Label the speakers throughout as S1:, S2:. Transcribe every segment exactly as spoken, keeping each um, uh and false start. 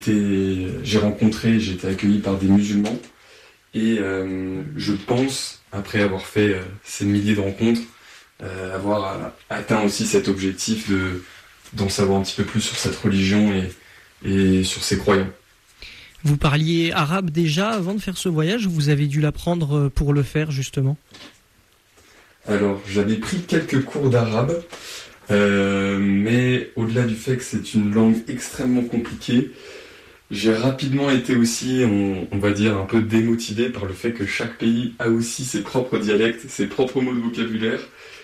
S1: été, j'ai rencontré, j'ai été accueilli par des musulmans et euh, je pense, après avoir fait euh, ces milliers de rencontres, euh, avoir euh, atteint aussi cet objectif de, d'en savoir un petit peu plus sur cette religion et, et sur ses croyants.
S2: Vous parliez arabe déjà avant de faire ce voyage ou vous avez dû l'apprendre pour le faire justement ?
S1: Alors, j'avais pris quelques cours d'arabe, euh, mais au-delà du fait que c'est une langue extrêmement compliquée, j'ai rapidement été aussi, on, on va dire, un peu démotivé par le fait que chaque pays a aussi ses propres dialectes, ses propres mots de vocabulaire.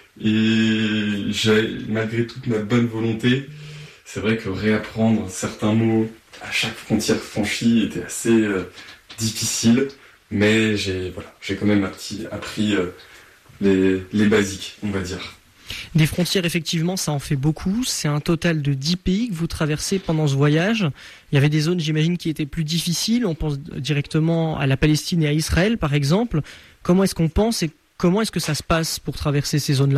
S1: Et j'ai, malgré toute ma bonne volonté, c'est vrai que réapprendre certains mots à chaque frontière franchie était assez euh, difficile. Mais j'ai, voilà, j'ai quand même appris, appris euh, les, les basiques, on va dire.
S2: Des frontières, effectivement, ça en fait beaucoup. C'est un total de dix pays que vous traversez pendant ce voyage. Il y avait des zones, j'imagine, qui étaient plus difficiles. On pense directement à la Palestine et à Israël, par exemple. Comment est-ce qu'on pense et comment est-ce que ça se passe pour traverser ces zones-là ?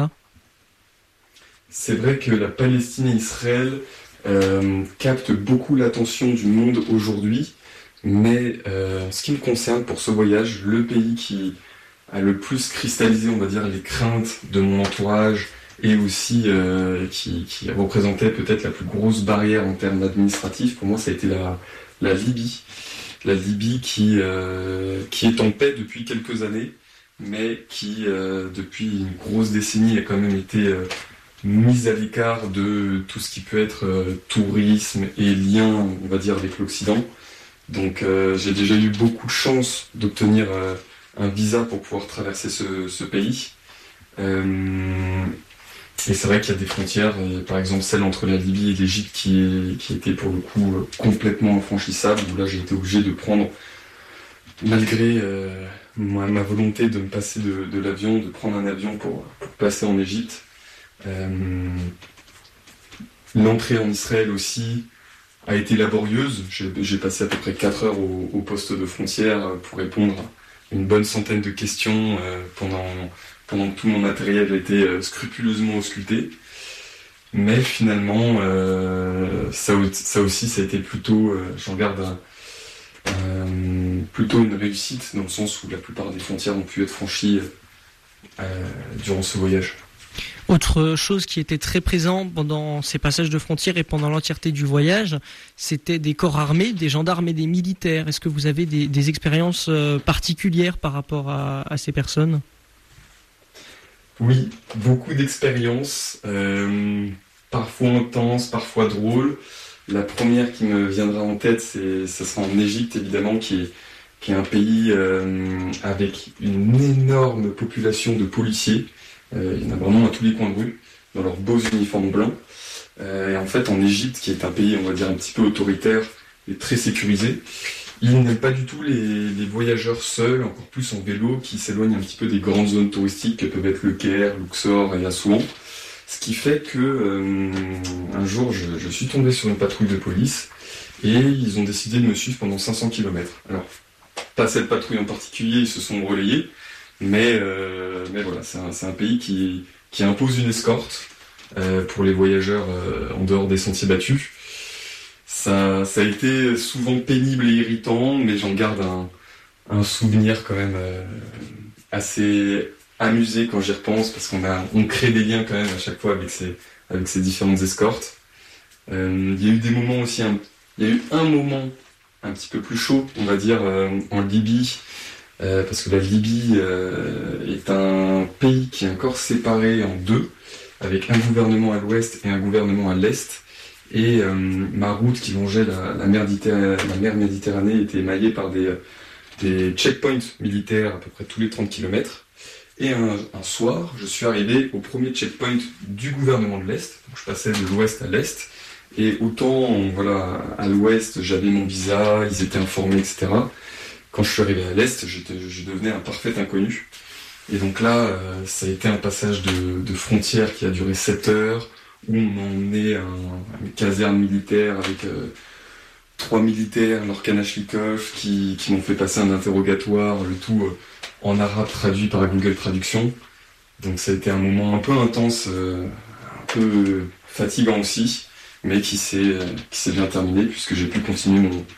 S1: C'est vrai que la Palestine et Israël euh, captent beaucoup l'attention du monde aujourd'hui. Mais euh, en ce qui me concerne, pour ce voyage, le pays qui a le plus cristallisé, on va dire, les craintes de mon entourage, et aussi euh, qui, qui représentait peut-être la plus grosse barrière en termes administratifs, pour moi ça a été la, la Libye. La Libye qui, euh, qui est en paix depuis quelques années, mais qui euh, depuis une grosse décennie a quand même été euh, mise à l'écart de tout ce qui peut être euh, tourisme et lien, on va dire, avec l'Occident. Donc euh, j'ai déjà eu beaucoup de chance d'obtenir euh, un visa pour pouvoir traverser ce, ce pays. Euh, Et c'est vrai qu'il y a des frontières, et par exemple celle entre la Libye et l'Égypte qui, est, qui était pour le coup euh, complètement infranchissable, où là j'ai été obligé de prendre, malgré euh, ma, ma volonté de me passer de, de l'avion, de prendre un avion pour, pour passer en Égypte. Euh, l'entrée en Israël aussi a été laborieuse. J'ai, j'ai passé à peu près quatre heures au, au poste de frontière pour répondre à une bonne centaine de questions euh, pendant... pendant que tout mon matériel a été euh, scrupuleusement ausculté. Mais finalement, euh, ça, ça aussi, ça a été plutôt, euh, j'en garde un, un, plutôt une réussite, dans le sens où la plupart des frontières ont pu être franchies euh, durant ce voyage.
S2: Autre chose qui était très présent pendant ces passages de frontières et pendant l'entièreté du voyage, c'était des corps armés, des gendarmes et des militaires. Est-ce que vous avez des, des expériences particulières par rapport à, à ces personnes ?
S1: Oui, beaucoup d'expériences, euh, parfois intenses, parfois drôles. La première qui me viendra en tête, c'est, ça sera en Égypte évidemment, qui est, qui est un pays euh, avec une énorme population de policiers. Euh, il y en a vraiment à tous les coins de rue, dans leurs beaux uniformes blancs. Euh, et en fait, en Égypte, qui est un pays, on va dire, un petit peu autoritaire et très sécurisé, ils n'aiment pas du tout les, les voyageurs seuls, encore plus en vélo, qui s'éloignent un petit peu des grandes zones touristiques que peuvent être le Caire, Luxor et Assouan. Ce qui fait que euh, un jour, je, je suis tombé sur une patrouille de police et ils ont décidé de me suivre pendant cinq cents kilomètres. Alors, pas cette patrouille en particulier, ils se sont relayés, mais, euh, mais voilà, c'est un, c'est un pays qui, qui impose une escorte euh, pour les voyageurs euh, en dehors des sentiers battus. Ça, ça a été souvent pénible et irritant, mais j'en garde un, un souvenir quand même euh, assez amusé quand j'y repense, parce qu'on a, on crée des liens quand même à chaque fois avec ces, avec ces différentes escortes. Euh, il y a eu des moments aussi, un, il y a eu un moment un petit peu plus chaud, on va dire, euh, en Libye, euh, parce que la Libye euh, est un pays qui est encore séparé en deux, avec un gouvernement à l'ouest et un gouvernement à l'est. Et euh, ma route qui longeait la, la, mer la mer Méditerranée était émaillée par des, des checkpoints militaires à peu près tous les trente kilomètres. Et un, un soir, je suis arrivé au premier checkpoint du gouvernement de l'Est. Donc je passais de l'Ouest à l'Est. Et autant, voilà, à l'Ouest, j'avais mon visa, ils étaient informés, et cetera. Quand je suis arrivé à l'Est, je devenais un parfait inconnu. Et donc là, euh, ça a été un passage de, de frontière qui a duré sept heures, où on m'a emmené à, un, à une caserne militaire avec euh, trois militaires, leur Kalachnikov, qui, qui m'ont fait passer un interrogatoire, le tout euh, en arabe traduit par Google Traduction. Donc ça a été un moment un peu intense, euh, un peu fatigant aussi, mais qui s'est, qui s'est bien terminé puisque j'ai pu continuer mon,